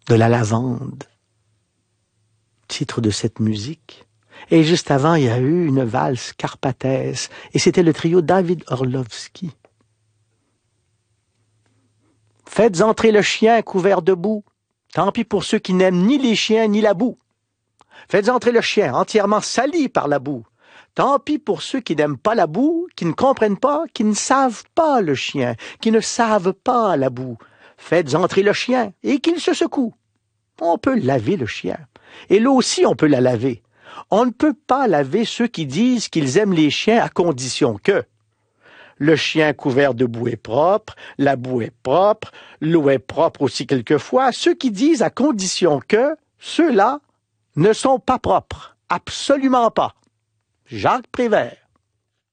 de la lavande, titre de cette musique. Et juste avant, il y a eu une valse carpathaise, et c'était le trio David Orlovsky. Faites entrer le chien couvert de boue. Tant pis pour ceux qui n'aiment ni les chiens ni la boue. Faites entrer le chien entièrement sali par la boue. Tant pis pour ceux qui n'aiment pas la boue, qui ne comprennent pas, qui ne savent pas le chien, qui ne savent pas la boue. Faites entrer le chien et qu'il se secoue. On peut laver le chien. Et l'eau aussi, on peut la laver. On ne peut pas laver ceux qui disent qu'ils aiment les chiens à condition que le chien couvert de boue est propre, la boue est propre, l'eau est propre aussi quelquefois. Ceux qui disent à condition que, ceux-là ne sont pas propres. Absolument pas. Jacques Prévert.